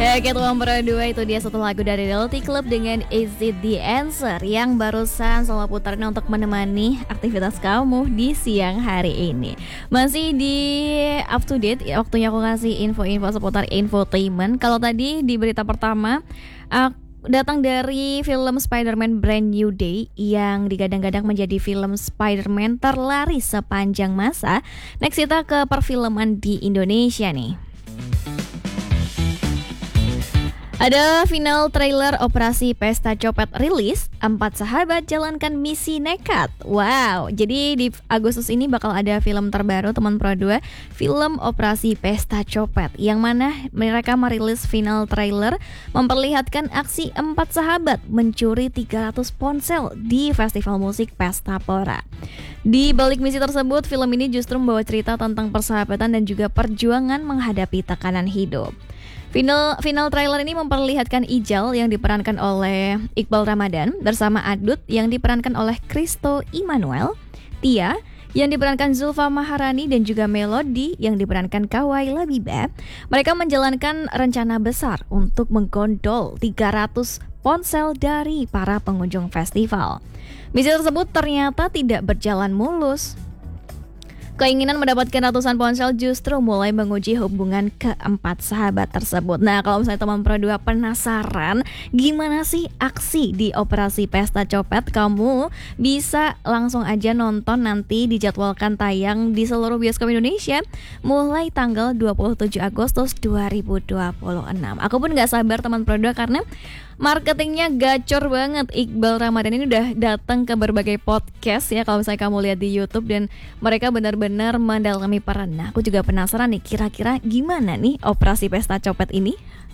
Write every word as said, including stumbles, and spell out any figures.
Oke, teman berdua, itu dia satu lagu dari Reality Club dengan Is It The Answer yang barusan selalu putarin untuk menemani aktivitas kamu di siang hari ini. Masih di up to date, waktunya aku ngasih info-info seputar infotainment. Kalau tadi di berita pertama, aku datang dari film Spider-Man Brand New Day yang digadang-gadang menjadi film Spider-Man terlaris sepanjang masa. Next kita ke perfilman di Indonesia nih. Ada final trailer Operasi Pesta Copet rilis, empat sahabat jalankan misi nekat. Wow, jadi di Agustus ini bakal ada film terbaru teman Pro dua, film Operasi Pesta Copet, yang mana mereka merilis final trailer memperlihatkan aksi empat sahabat mencuri tiga ratus ponsel di festival musik Pesta Pora. Di balik misi tersebut, film ini justru membawa cerita tentang persahabatan dan juga perjuangan menghadapi tekanan hidup. Final, final trailer ini memperlihatkan Ijal yang diperankan oleh Iqbal Ramadan bersama Adut yang diperankan oleh Christo Immanuel, Tia yang diperankan Zulfa Maharani dan juga Melody yang diperankan Kawai Labibeh. Mereka menjalankan rencana besar untuk menggondol tiga ratus ponsel dari para pengunjung festival. Misi tersebut ternyata tidak berjalan mulus. Keinginan mendapatkan ratusan ponsel justru mulai menguji hubungan keempat sahabat tersebut. Nah, kalau misalnya teman Pro dua penasaran gimana sih aksi di Operasi Pesta Copet, kamu bisa langsung aja nonton, nanti dijadwalkan tayang di seluruh bioskop Indonesia mulai tanggal dua puluh tujuh Agustus dua ribu dua puluh enam. Aku pun gak sabar teman Pro dua karena marketingnya gacor banget. Iqbal Ramadan ini udah datang ke berbagai podcast ya, kalau misalnya kamu lihat di YouTube, dan mereka benar-benar mendalami peran. Nah, aku juga penasaran nih, kira-kira gimana nih Operasi Pesta Copet ini?